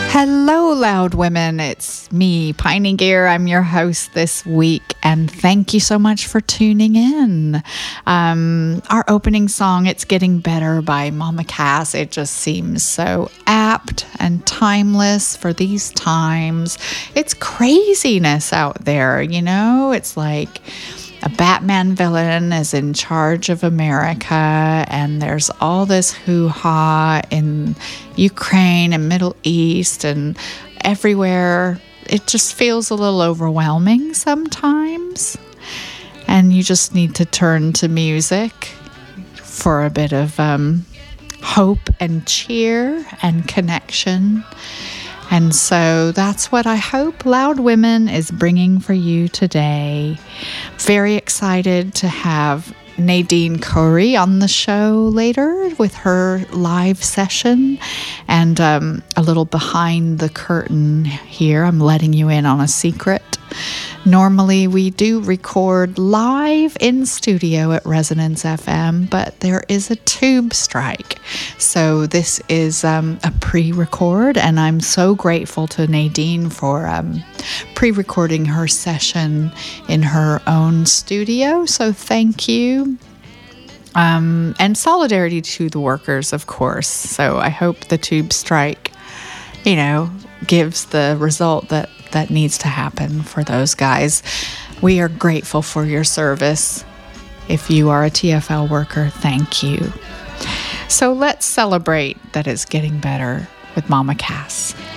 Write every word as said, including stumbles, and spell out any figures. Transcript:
Hello, loud women. It's me, Piney Gear. I'm your host this week, and thank you so much for tuning in. Um, our opening song, It's Getting Better by Mama Cass, it just seems so apt and timeless for these times. It's craziness out there, you know? It's like a Batman villain is in charge of America, and there's all this hoo-ha in Ukraine and Middle East and everywhere. It just feels a little overwhelming sometimes, and you just need to turn to music for a bit of um, hope and cheer and connection. And so that's what I hope Loud Women is bringing for you today. Very excited to have Nadine Corey on the show later with her live session, and um, a little behind the curtain here. I'm letting you in on a secret. Normally we do record live in studio at Resonance F M, but there is a tube strike. So this is um, a pre-record, and I'm so grateful to Nadine for um, pre-recording her session in her own studio. So thank you. Um, and solidarity to the workers, of course. So I hope the tube strike, you know, gives the result that that needs to happen for those guys. We are grateful for your service. If you are a T F L worker, thank you. So let's celebrate that it's getting better with Mama Cass.